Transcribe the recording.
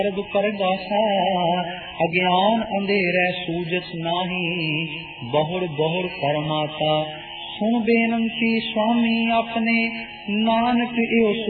परगासा अज्ञान अंधेरे सूझत नाही, बहुड़ बहुड़ परमाता सुन बेनंती स्वामी अपने, नानक एओ